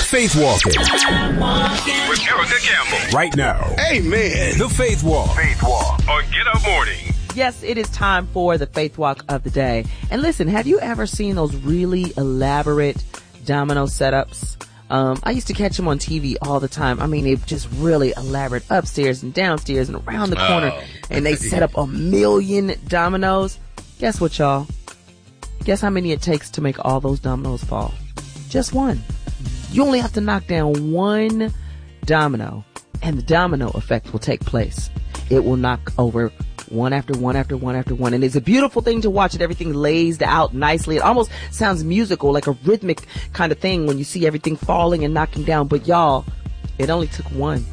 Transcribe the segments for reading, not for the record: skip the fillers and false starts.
Faith Walking with Erica Campbell. Right now. Amen. The Faith Walk. Faith Walk on Get Up Morning. Yes, it is time for the Faith Walk of the day. And listen, have you ever seen those really elaborate domino setups? I used to catch them on TV all the time. I mean, they're just really elaborate upstairs and downstairs and around the corner. And they set up 1 million dominoes. Guess what, y'all? Guess how many it takes to make all those dominoes fall? Just one. You only have to knock down one domino, and the domino effect will take place. It will knock over one after one after one after one. And it's a beautiful thing to watch it. Everything lays out nicely. It almost sounds musical, like a rhythmic kind of thing when you see everything falling and knocking down. But y'all, it only took one.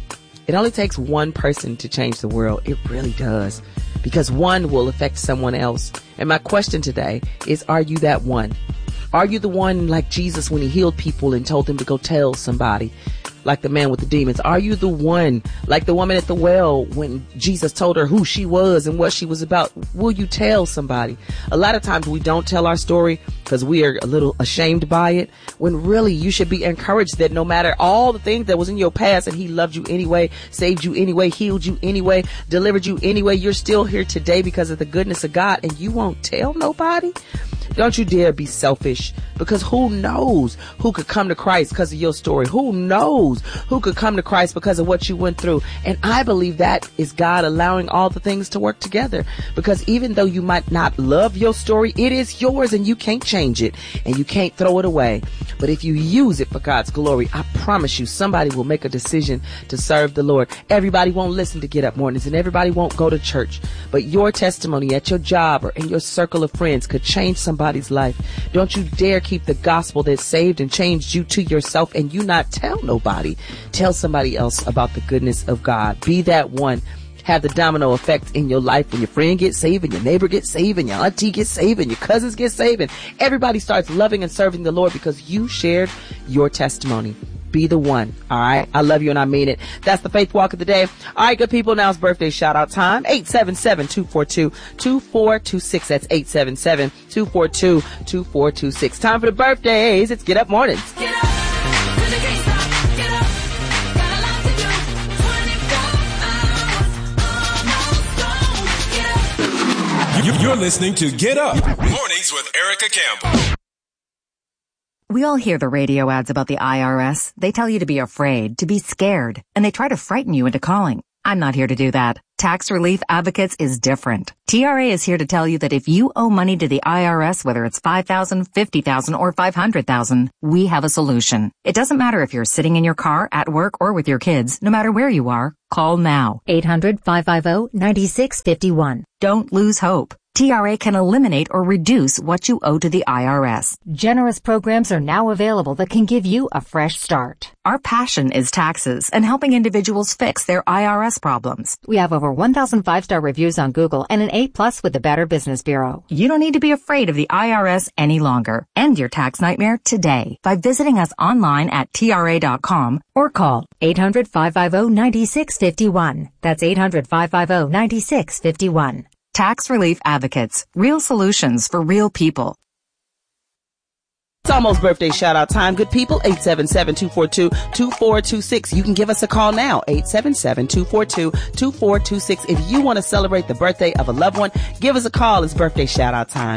It only takes one person to change the world. It really does. Because one will affect someone else. And my question today is, are you that one? Are you the one like Jesus when he healed people and told them to go tell somebody? Like the man with the demons. Are you the one like the woman at the well when Jesus told her who she was and what she was about? Will you tell somebody? A lot of times we don't tell our story because we are a little ashamed by it, when really you should be encouraged that no matter all the things that was in your past, and he loved you anyway, saved you anyway, healed you anyway, delivered you anyway, you're still here today because of the goodness of God, and you won't tell nobody? Don't you dare be selfish, because who knows who could come to Christ because of your story? Who knows who could come to Christ because of what you went through? And I believe that is God allowing all the things to work together, because even though you might not love your story, it is yours and you can't change it and you can't throw it away. But if you use it for God's glory, I promise you somebody will make a decision to serve the Lord. Everybody won't listen to Get Up Mornings and everybody won't go to church, but your testimony at your job or in your circle of friends could change somebody's life. Don't you dare keep the gospel that saved and changed you to yourself and you not tell nobody. Tell somebody else about the goodness of God. Be that one. Have the domino effect in your life when your friend gets saved and your neighbor gets saved and your auntie gets saved and your cousins get saved and everybody starts loving and serving the Lord because you shared your testimony. Be the one. All right. I love you and I mean it. That's the Faith Walk of the day. All right, good people. Now it's birthday shout out time. 877-242-2426. That's 877-242-2426. Time for the birthdays. It's Get Up Mornings. Get up. You're listening to Get Up Mornings with Erica Campbell. We all hear the radio ads about the IRS. They tell you to be afraid, to be scared, and they try to frighten you into calling. I'm not here to do that. Tax Relief Advocates is different. TRA is here to tell you that if you owe money to the IRS, whether it's $5,000, $50,000, or $500,000, we have a solution. It doesn't matter if you're sitting in your car, at work, or with your kids. No matter where you are, call now. 800-550-9651. Don't lose hope. TRA can eliminate or reduce what you owe to the IRS. Generous programs are now available that can give you a fresh start. Our passion is taxes and helping individuals fix their IRS problems. We have over 1,000 5-star reviews on Google and an A+ with the Better Business Bureau. You don't need to be afraid of the IRS any longer. End your tax nightmare today by visiting us online at TRA.com or call 800-550-9651. That's 800-550-9651. Tax Relief Advocates. Real solutions for real people. It's almost birthday shout out time, good people. 877-242-2426. You can give us a call now. 877-242-2426. If you want to celebrate the birthday of a loved one, give us a call. It's birthday shout out time.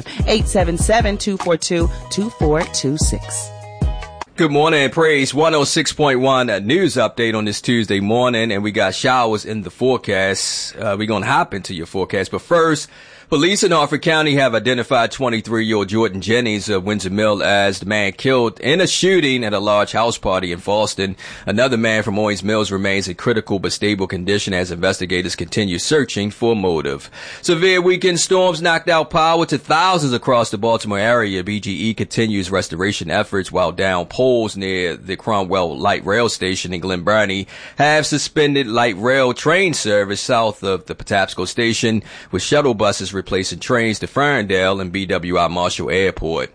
877-242-2426. Good morning, Praise 106.1 news update on this Tuesday morning, and we got showers in the forecast. We're going to hop into your forecast, but first, police in Harford County have identified 23-year-old Jordan Jennings of Windsor Mill as the man killed in a shooting at a large house party in Falston. Another man from Owings Mills remains in critical but stable condition as investigators continue searching for motive. Severe weekend storms knocked out power to thousands across the Baltimore area. BGE continues restoration efforts while down poles near the Cromwell Light Rail Station in Glen Burnie have suspended light rail train service south of the Patapsco Station, with shuttle buses replacing trains to Ferndale and BWI Marshall Airport.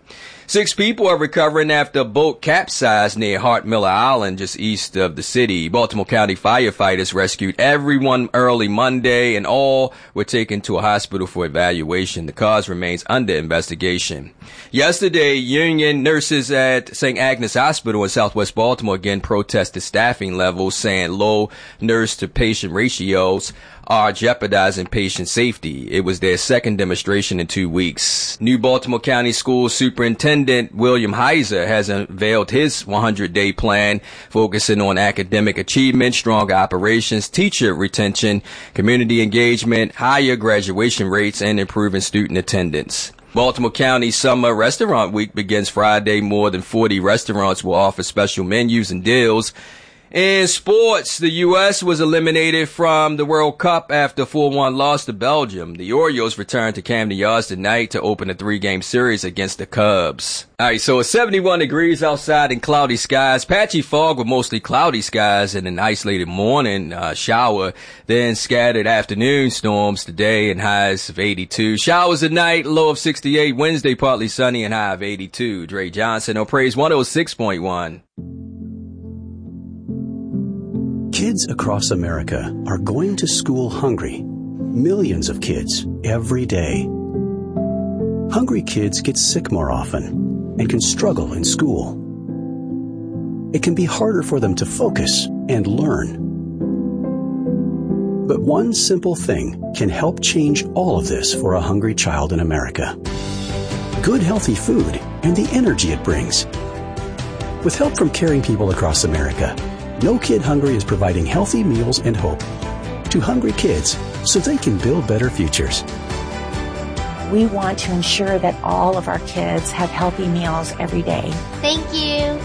6 people are recovering after a boat capsized near Hart Miller Island, just east of the city. Baltimore County firefighters rescued everyone early Monday, and all were taken to a hospital for evaluation. The cause remains under investigation. Yesterday, union nurses at St. Agnes Hospital in Southwest Baltimore again protested staffing levels, saying low nurse-to-patient ratios are jeopardizing patient safety. It was their second demonstration in 2 weeks. New Baltimore County School Superintendent William Heiser has unveiled his 100-day plan, focusing on academic achievement, stronger operations, teacher retention, community engagement, higher graduation rates, and improving student attendance. Baltimore County Summer Restaurant Week begins Friday. More than 40 restaurants will offer special menus and deals. In sports, the U.S. was eliminated from the World Cup after a 4-1 loss to Belgium. The Orioles returned to Camden Yards tonight to open a 3-game series against the Cubs. All right, so it's 71 degrees outside and cloudy skies. Patchy fog with mostly cloudy skies and an isolated morning shower. Then scattered afternoon storms today and highs of 82. Showers at night, low of 68. Wednesday, partly sunny and high of 82. Dre Johnson on Praise 106.1. Kids across America are going to school hungry. Millions of kids every day. Hungry kids get sick more often and can struggle in school. It can be harder for them to focus and learn. But one simple thing can help change all of this for a hungry child in America. Good, healthy food and the energy it brings. With help from caring people across America, No Kid Hungry is providing healthy meals and hope to hungry kids so they can build better futures. We want to ensure that all of our kids have healthy meals every day. Thank you.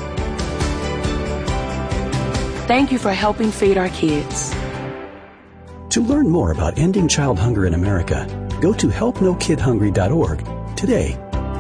Thank you for helping feed our kids. To learn more about ending child hunger in America, go to helpnokidhungry.org today.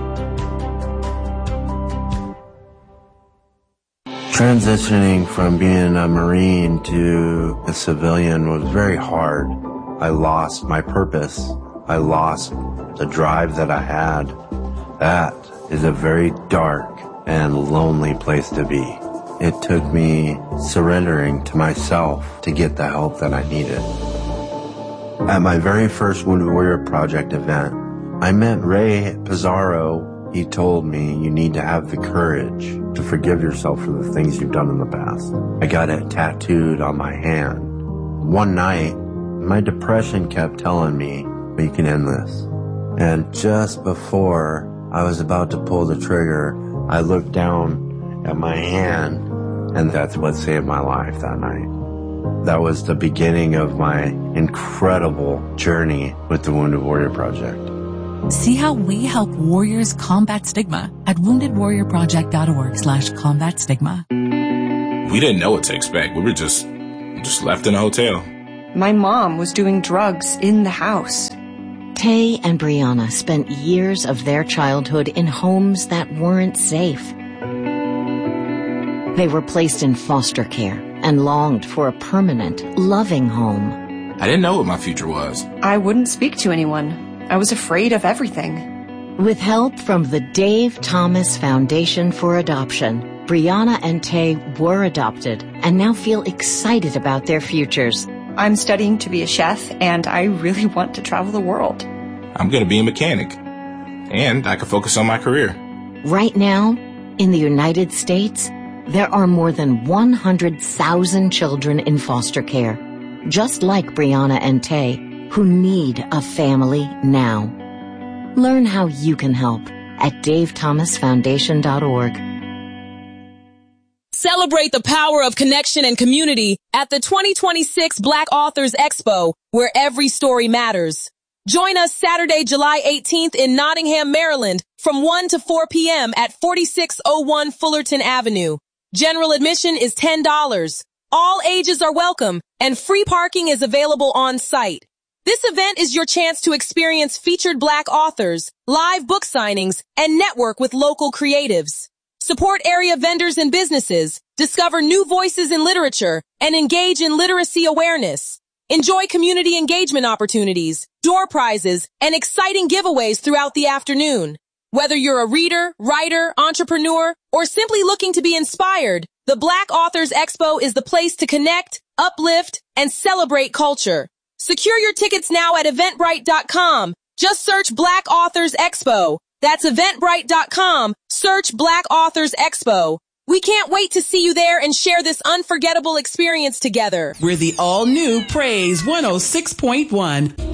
Transitioning from being a Marine to a civilian was very hard. I lost my purpose. I lost the drive that I had. That is a very dark and lonely place to be. It took me surrendering to myself to get the help that I needed. At my very first Wounded Warrior Project event, I met Ray Pizarro. He told me, you need to have the courage to forgive yourself for the things you've done in the past. I got it tattooed on my hand. One night, my depression kept telling me, we can end this. And just before I was about to pull the trigger, I looked down at my hand, and that's what saved my life that night. That was the beginning of my incredible journey with the Wounded Warrior Project. See how we help warriors combat stigma at woundedwarriorproject.org/combat stigma. We didn't know what to expect. We were just left in a hotel. My mom was doing drugs in the house. Tay and Brianna spent years of their childhood in homes that weren't safe. They were placed in foster care and longed for a permanent, loving home. I didn't know what my future was. I wouldn't speak to anyone. I was afraid of everything. With help from the Dave Thomas Foundation for Adoption, Brianna and Tay were adopted and now feel excited about their futures. I'm studying to be a chef, and I really want to travel the world. I'm going to be a mechanic, and I can focus on my career. Right now, in the United States, there are more than 100,000 children in foster care, just like Brianna and Tay, who need a family now. Learn how you can help at davethomasfoundation.org. Celebrate the power of connection and community at the 2026 Black Authors Expo, where every story matters. Join us Saturday, July 18th in Nottingham, Maryland, from 1 to 4 p.m. at 4601 Fullerton Avenue. General admission is $10. All ages are welcome, and free parking is available on site. This event is your chance to experience featured Black authors, live book signings, and network with local creatives. Support area vendors and businesses, discover new voices in literature, and engage in literacy awareness. Enjoy community engagement opportunities, door prizes, and exciting giveaways throughout the afternoon. Whether you're a reader, writer, entrepreneur, or simply looking to be inspired, the Black Authors Expo is the place to connect, uplift, and celebrate culture. Secure your tickets now at Eventbrite.com. Just search Black Authors Expo. That's Eventbrite.com. Search Black Authors Expo. We can't wait to see you there and share this unforgettable experience together. We're the all-new Praise 106.1.